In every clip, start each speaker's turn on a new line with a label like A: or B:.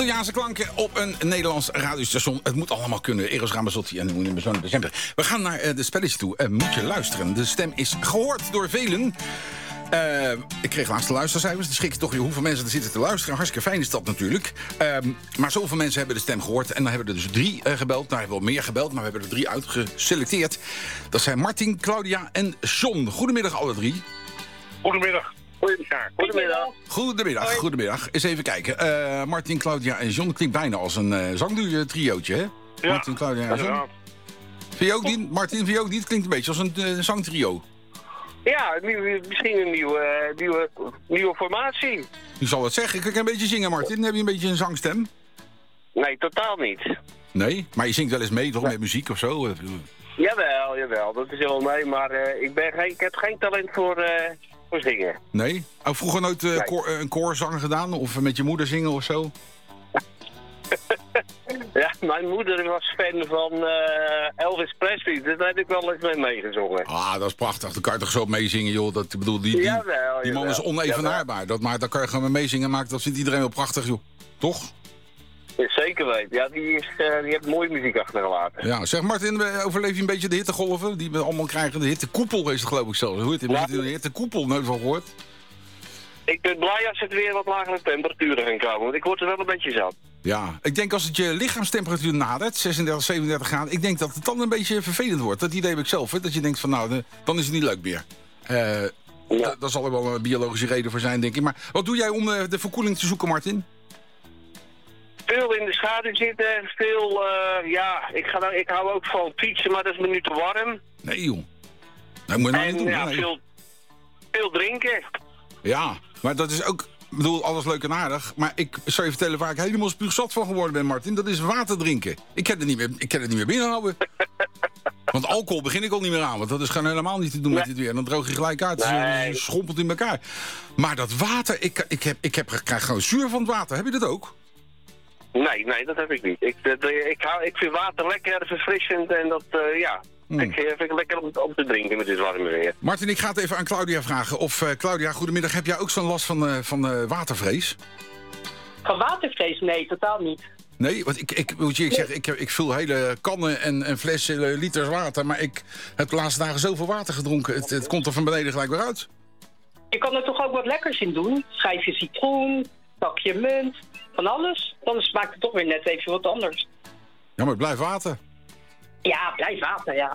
A: Italiaanse klanken op een Nederlands radiostation. Het moet allemaal kunnen. Eros Ramazzotti en de zo'n december. We gaan naar de spelletje toe. Moet je luisteren. De stem is gehoord door velen. Ik kreeg laatst de luistercijfers. Dan schrik je toch weer hoeveel mensen er zitten te luisteren. Hartstikke fijn is dat natuurlijk. Maar zoveel mensen hebben de stem gehoord. En dan hebben er dus 3 gebeld. Nou, hebben we wel meer gebeld, maar we hebben er 3 uitgeselecteerd. Dat zijn Martin, Claudia en John. Goedemiddag alle 3.
B: Goedemiddag.
A: Goedemiddag. Goedemiddag. Eens even kijken. Martin, Claudia en John klinkt bijna als een zangtriootje, hè?
B: Ja,
A: Martin, Claudia en John. Vind je ook niet? Martin, vind je ook niet? Het klinkt een beetje als een zangtrio.
B: Ja, misschien een nieuwe formatie.
A: Ik zal het zeggen. Ik kan een beetje zingen, Martin. Heb je een beetje een zangstem?
B: Nee, totaal niet.
A: Nee? Maar je zingt wel eens mee, toch? Met muziek of zo?
B: Jawel. Dat is wel mee. Maar ik heb geen talent voor zingen.
A: Nee? Ook vroeger nooit een koorzang gedaan? Of met je moeder zingen of zo?
B: Ja, mijn moeder was fan van Elvis Presley. Dus daar heb ik wel eens mee meegezongen.
A: Ah, dat is prachtig. Dan kan je toch zo meezingen, joh. Dat, ik bedoel, die man is onevenaarbaar. Maar daar kan je gewoon mee meezingen maken. Dat vindt iedereen wel prachtig, joh. Toch?
B: Ja, zeker weten. Ja, die heeft mooie muziek achtergelaten.
A: Ja, zeg Martin, overleef je een beetje de hittegolven die we allemaal krijgen? De hittekoepel is het, geloof ik zelfs. Hoe heet het? De hittekoepel, nooit van gehoord.
B: Ik ben blij als het weer wat lagere temperaturen gaan komen. Want ik word er wel een beetje zat.
A: Ja, ik denk als het je lichaamstemperatuur nadert, 36, 37 graden... ik denk dat het dan een beetje vervelend wordt. Dat idee heb ik zelf, hè? Dat je denkt van nou, dan is het niet leuk meer. Daar zal er wel een biologische reden voor zijn, denk ik. Maar wat doe jij om de verkoeling te zoeken, Martin?
B: Veel in de schaduw zitten, veel, ik hou ook van fietsen, maar dat is me nu te warm.
A: Nee, joh. Dat moet je nou niet doen.
B: Ja, veel drinken.
A: Ja, maar dat is ook... Ik bedoel, alles leuk en aardig. Maar ik zou je vertellen waar ik helemaal spuugzat van geworden ben, Martin. Dat is water drinken. Ik kan het niet meer binnenhouden. Want alcohol begin ik al niet meer aan. Want dat is gewoon helemaal niet te doen met dit weer. Dan droog je gelijk uit. Het schompelt in elkaar. Maar dat water, ik krijg gewoon zuur van het water. Heb je dat ook?
B: Nee, dat heb ik niet. Ik vind water lekker, verfrissend en dat, Ik vind het lekker om te drinken met dit warme weer.
A: Martin, ik ga het even aan Claudia vragen. Of Claudia, goedemiddag. Heb jij ook zo'n last van watervrees?
C: Van watervrees? Nee, totaal niet.
A: Nee, want ik vul hele kannen en flessen, liters water. Maar ik heb de laatste dagen zoveel water gedronken. Het komt er van beneden gelijk weer uit.
C: Je kan er toch ook wat lekkers in doen? Schijfje citroen, pakje munt, van alles. Dan smaakt het toch weer net even wat anders.
A: Ja, maar het blijft water.
C: Ja, blijf water, ja.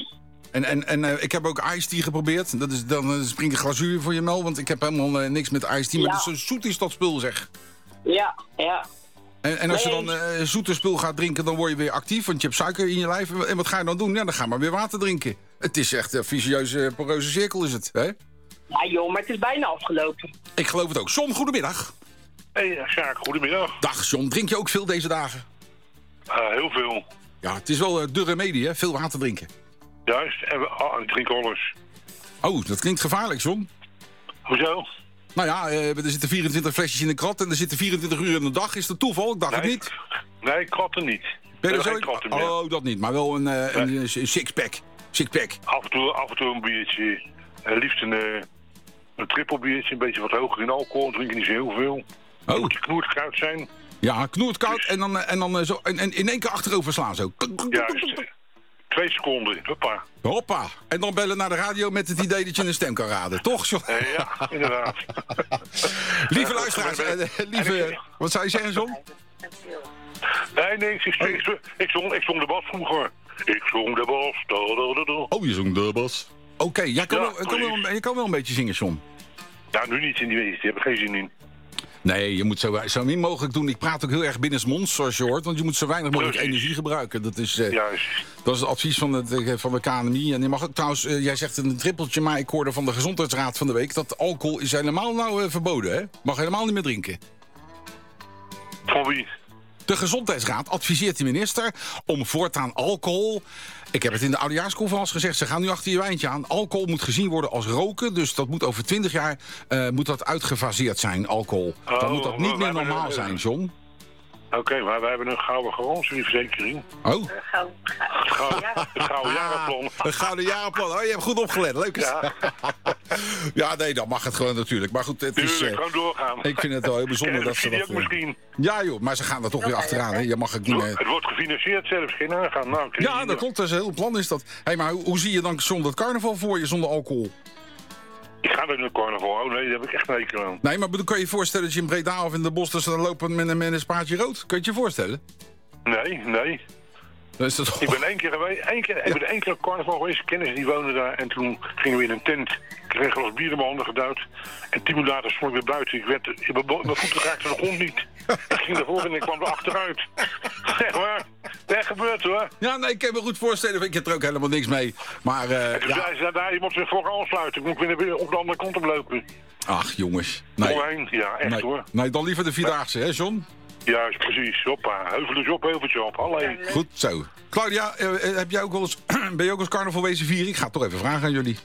A: En ik heb ook iced tea geprobeerd. Dan springt de glazuur voor je mel, want ik heb helemaal niks met iced tea. Maar dus zo zoet is dat spul, zeg.
C: Ja.
A: En als je dan zoete spul gaat drinken, dan word je weer actief, want je hebt suiker in je lijf. En wat ga je dan doen? Ja, dan ga je maar weer water drinken. Het is echt een vicieuze, poreuze cirkel, is het, hè?
C: Ja, joh, maar het is bijna afgelopen.
A: Ik geloof het ook. John, goedemiddag.
D: Hey, Sjaak, goedemiddag.
A: Dag, John. Drink je ook veel deze dagen?
D: Heel veel.
A: Ja, het is wel de remedie, hè? Veel water drinken.
D: Juist, en ik drink alles.
A: Oh, dat klinkt gevaarlijk, John.
D: Hoezo?
A: Nou ja, er zitten 24 flesjes in de krat en er zitten 24 uur in de dag. Is dat toeval? Ik dacht het niet.
D: Nee, kratten niet.
A: Ben je zo? Oh, dat niet. Maar wel een sixpack.
D: Af en toe een biertje. Liefst een triple biertje, een beetje wat hoger in alcohol. Drink je niet zo heel veel.
A: Oh.
D: Moet je knoertkoud zijn.
A: Ja, knoertkoud dus. en dan zo en in één keer achterover slaan zo.
D: Juist. 2 seconden.
A: Hoppa. En dan bellen naar de radio met het idee dat je een stem kan raden. Toch, John?
D: Ja, inderdaad.
A: Lieve luisteraars. Wat zou je zeggen, John?
D: Nee, ik zong de bas vroeger. Ik zong de bas.
A: Oh, je zong de bas. Oké, je kan wel een beetje zingen, John.
D: Ja, nu niet in die wezen. Die hebben geen zin in.
A: Nee, je moet zo min mogelijk doen. Ik praat ook heel erg binnensmonds, zoals je hoort. Want je moet zo weinig mogelijk energie gebruiken. Dat is het advies van de KNMI. En je mag ook trouwens, jij zegt een trippeltje, maar ik hoorde van de Gezondheidsraad van de week dat alcohol is helemaal verboden, hè? Mag helemaal niet meer drinken.
D: Van wie?
A: De Gezondheidsraad adviseert de minister om voortaan alcohol... Ik heb het in de oudejaarsconferentie gezegd, ze gaan nu achter je wijntje aan. Alcohol moet gezien worden als roken, dus dat moet over 20 jaar moet dat uitgefaseerd zijn, alcohol. Dan moet dat niet meer normaal zijn, John.
D: Oké, maar wij hebben een gouden garantieverzekering.
A: Oh,
D: Het gouden jarenplan.
A: een gouden jarenplan. Oh, je hebt goed opgelet. Leuk is.
D: Ja.
A: Ja, nee, dan mag het gewoon natuurlijk. Maar goed, het is...
D: Tuurlijk, gewoon doorgaan.
A: ik vind het wel heel bijzonder dat ze dat...
D: ook misschien.
A: Ja joh, maar ze gaan er toch weer achteraan. Hè? Je mag het niet meer...
D: Het wordt gefinancierd zelfs, geen aangaan. Nou,
A: Ja, dat klopt. Dat is een heel plan is dat. Hé, maar hoe zie je dan zonder het carnaval voor je, zonder alcohol?
D: Ik ga naar de carnaval. Oh nee, daar heb ik echt een hekel aan.
A: Nee, maar kan je je voorstellen dat je in Breda of in de bos... dat ze dan lopen met een spaatje rood? Kun je het je voorstellen?
D: Nee.
A: Dan is dat toch...
D: Ik ben één keer op carnaval geweest. Kennis die wonen daar. En toen gingen we in een tent. Ik kreeg een glas bier in mijn handen geduwd. En 10 minuten later stond ik weer buiten. Mijn voeten raakten de grond niet. Ik ging ervoor en ik kwam er achteruit. Zeg maar. Dat gebeurt hoor.
A: Ja, nee, ik kan me goed voorstellen. Ik heb er ook helemaal niks mee. Maar,
D: en toen zei ze daar, je moet zich voor aansluiten. Ik moet weer op de andere kant oplopen.
A: Ach, jongens. Nee.
D: Omheen. Ja, echt hoor.
A: Nee, dan liever de Vierdaagse, hè, John?
D: Juist, precies. Hoppa. Heuveltjes op, heuveltje op. Allee.
A: Goed zo. Claudia, heb jij ook wel eens, ben je ook als carnaval wezen vieren? Ik ga het toch even vragen aan jullie.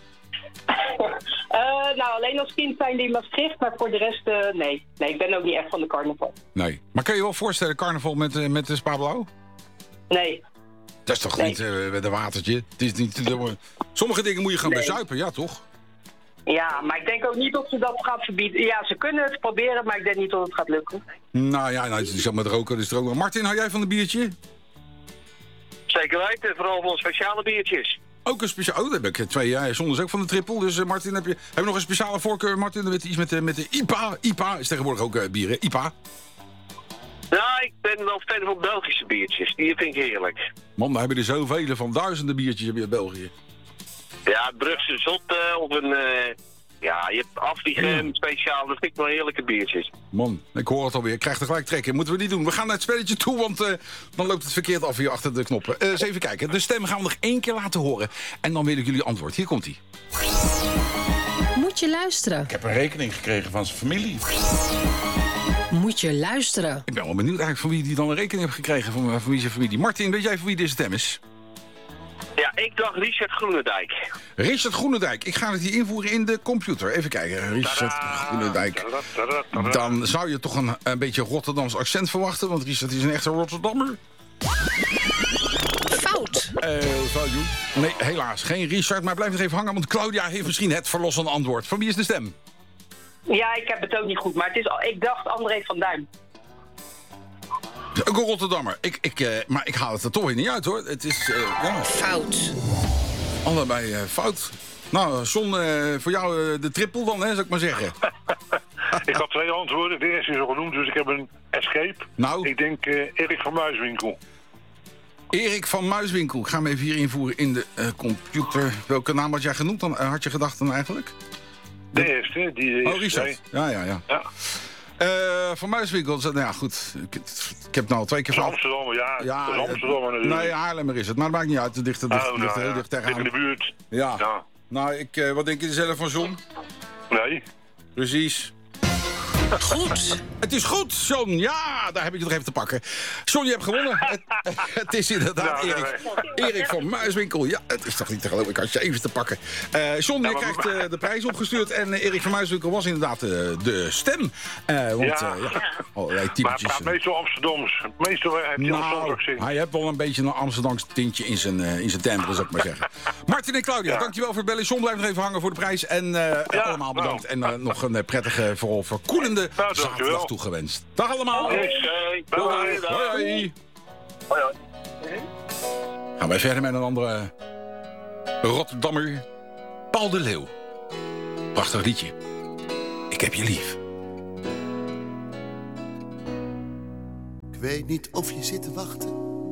C: Nou, alleen als kind zijn die in Maastricht, maar voor de rest, nee. Nee, ik ben ook niet echt van de carnaval.
A: Nee. Maar kan je wel voorstellen, carnaval met de Spa Blauw?
C: Nee.
A: Dat is toch niet met een watertje? Het is niet... sommige dingen moet je gewoon bezuipen, ja toch?
C: Ja, maar ik denk ook niet dat ze dat gaan verbieden. Ja, ze kunnen het proberen, maar ik denk niet dat het gaat lukken.
A: Nou ja, het is met roken, dus roken. Martin, hou jij van een biertje?
B: Zeker weten, vooral van speciale biertjes.
A: Ook een speciaal... Oh, daar heb ik 2 jaar. John is ook van de triple. Dus Martin, heb je nog een speciale voorkeur, Martin? Dan weet iets met de IPA. IPA is tegenwoordig ook bieren. IPA.
B: Nou, ik ben wel fan van Belgische biertjes. Die vind ik heerlijk.
A: Man, daar hebben er zoveel van. Duizenden biertjes in België.
B: Ja, het Brugse Zotte of een... ja, je hebt Afliegen speciaal. Dat vind ik wel heerlijke biertjes.
A: Man, ik hoor het alweer. Ik krijg er gelijk trek in. Moeten we niet doen. We gaan naar het spelletje toe, want dan loopt het verkeerd af hier achter de knoppen. Eens even kijken. De stem gaan we nog 1 keer laten horen. En dan wil ik jullie antwoord. Hier komt-ie.
E: Moet je luisteren.
A: Ik heb een rekening gekregen van zijn familie.
E: Moet je luisteren.
A: Ik ben wel benieuwd eigenlijk van wie die dan een rekening heeft gekregen van wie zijn familie. Martin, weet jij van wie deze stem is?
B: Ja, ik dacht Richard Groenendijk.
A: Richard Groenendijk. Ik ga het hier invoeren in de computer. Even kijken. Richard Groenendijk. Dan zou je toch een beetje Rotterdams accent verwachten, want Richard is een echte Rotterdammer.
E: Fout.
A: Fout, joh. Nee, helaas. Geen Richard, maar blijf nog even hangen, want Claudia heeft misschien het verlossende antwoord. Van wie is de stem?
C: Ja, ik heb het ook niet goed, maar ik dacht André van Duin.
A: Ook een Rotterdammer. Maar ik haal het er toch weer niet uit, hoor. Het is, ja.
E: Fout.
A: Allebei fout. Nou, John, voor jou de triple dan, hè, zou ik maar zeggen.
D: Ik had 2 antwoorden. De eerste is al genoemd, dus ik heb een escape.
A: Nou?
D: Ik denk Erik van Muiswinkel.
A: Erik van Muiswinkel. Ik ga hem even hier invoeren in de computer. Welke naam had jij genoemd dan? Had je gedacht dan eigenlijk?
D: De eerste, die
A: Oh, Richard. Ja. Van Muiswinkel, nou ja, goed. Ik heb het nou al 2 keer van.
D: Amsterdam, ja. Amsterdam natuurlijk.
A: Nee, Haarlemmer is het. Maar dat maakt niet uit. Het ligt heel dicht tegenaan.
D: in de buurt.
A: Ja. Nou, wat denk je er zelf van, John?
D: Nee.
A: Precies. Goed. Het is goed, John. Ja, daar heb ik je nog even te pakken. John, je hebt gewonnen. Het is inderdaad Erik van Muiswinkel. Ja, het is toch niet te geloven. Ik had je even te pakken. John, je krijgt de prijs opgestuurd. En Erik van Muiswinkel was inderdaad de stem. Allerlei typetjes.
D: Maar hij praat meestal Amsterdams. Meestal heeft hij Amsterdams gezien.
A: Hij heeft wel een beetje een Amsterdams tintje in zijn timbre, zou ik maar zeggen. Martin en Claudia, dankjewel voor het bellen. John blijft nog even hangen voor de prijs. En allemaal bedankt. En nog een prettige, vooral verkoelende zaterdag toegewenst. Dag allemaal. Hoi. Gaan wij verder met een andere Rotterdammer. Paul de Leeuw. Prachtig liedje. Ik heb je lief.
F: Ik weet niet of je zit te wachten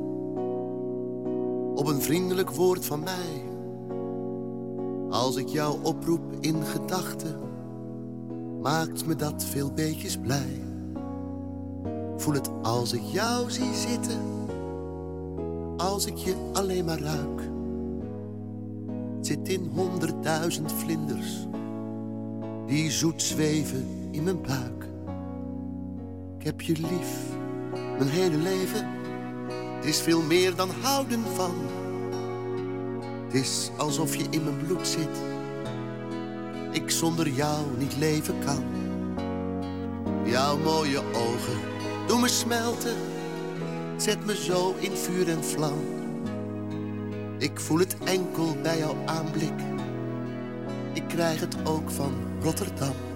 F: op een vriendelijk woord van mij. Als ik jou oproep in gedachten, maakt me dat veel beetjes blij. Voel het als ik jou zie zitten, als ik je alleen maar ruik. Het zit in 100.000 vlinders die zoet zweven in mijn buik. Ik heb je lief, mijn hele leven. Het is veel meer dan houden van. Het is alsof je in mijn bloed zit. Ik zonder jou niet leven kan. Jouw mooie ogen doen me smelten zet me zo in vuur en vlam. Ik voel het enkel bij jouw aanblik. Ik krijg het ook van Rotterdam.